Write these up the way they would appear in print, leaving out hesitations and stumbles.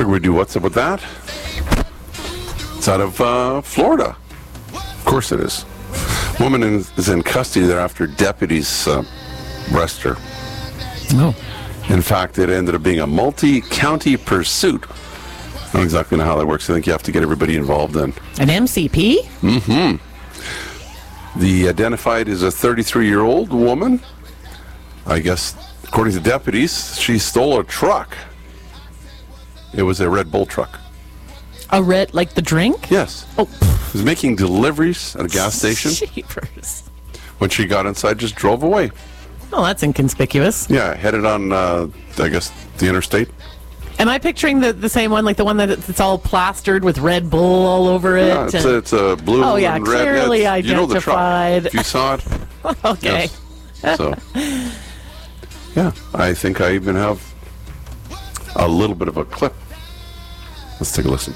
Figure we do what's up with that. It's out of Florida. Of course it is. Woman is in custody there after deputies arrest her. Oh. In fact, it ended up being a multi-county pursuit. I don't exactly know how that works. I think you have to get everybody involved in. An MCP? Mm-hmm. The identified is a 33-year-old woman. I guess, according to deputies, she stole a truck. It was a Red Bull truck. A red, like the drink? Yes. Oh. She was making deliveries at a gas station. Jeepers. When she got inside, just drove away. Oh, that's inconspicuous. Yeah, headed on, I guess, the interstate. Am I picturing the same one, like the one that's all plastered with Red Bull all over it? Yeah, it's a blue oh, yeah, and red. clearly Yeah, identified. you know the truck. If you saw it. Okay. Yes. So, yeah, I think I even have a little bit of a clip. Let's take a listen.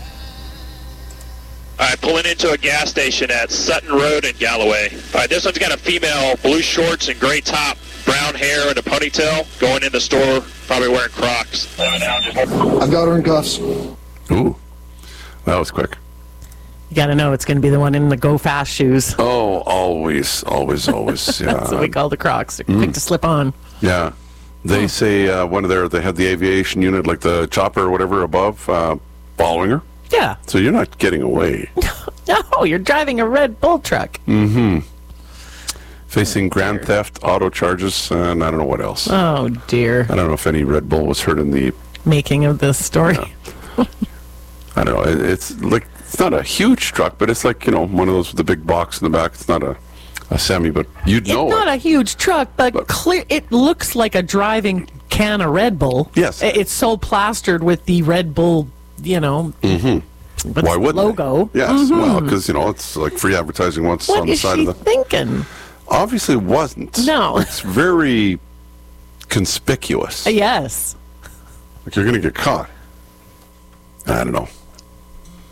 All right, pulling into a gas station at Sutton Road in Galloway. All right, this one's got a female, blue shorts and gray top, brown hair and a ponytail, going in the store, probably wearing Crocs. I've got her in cuffs. Ooh, that was quick. You got to know it's going to be the one in the Go Fast shoes. Oh, always. Yeah. That's what we call the Crocs. They're quick to slip on. Yeah. They say they had the aviation unit, like the chopper or whatever above, following her. Yeah. So you're not getting away. No, you're driving a Red Bull truck. Mm-hmm. Facing grand theft, auto charges, and I don't know what else. Oh, dear. I don't know if any Red Bull was hurt in the making of this story. Yeah. I don't know. It's like, it's not a huge truck, but it's like, one of those with the big box in the back. It's not a semi, but you'd know it's not a huge truck, but clear. It looks like a driving can of Red Bull. Yes. It's so plastered with the Red Bull, Mm-hmm. Why wouldn't logo. They? Yes. Mm-hmm. Well, because, it's like free advertising once what on the side of the... What is she thinking? Obviously wasn't. No. It's very conspicuous. Yes. Like you're going to get caught. I don't know.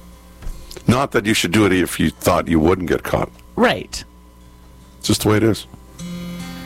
Not that you should do it if you thought you wouldn't get caught. Right. It's just the way it is.